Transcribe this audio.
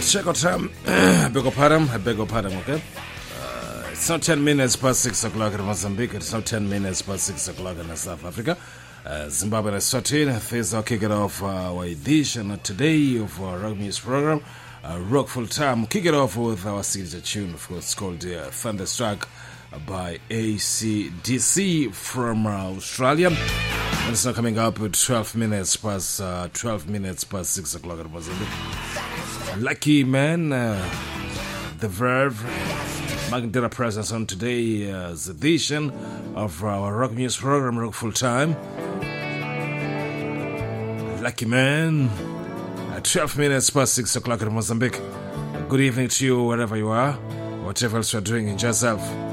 Check out I beg your pardon, okay? It's not 10 minutes past 6 o'clock in Mozambique. It's not 10 minutes past 6 o'clock in South Africa. Zimbabwe and Eswatini. Things are kicking off our edition today of our rock music program, Rock Full Time. Kick it off with our signature tune, of course, called Thunderstruck by AC/DC from Australia. And it's now coming up at 12 minutes past 6 o'clock in Mozambique. Lucky Man, The Verve, marking their presence on today's edition of our rock music program, Rock Full Time. Lucky Man, at 12 minutes past 6 o'clock in Mozambique. Good evening to you wherever you are, whatever else you're doing, enjoy yourself.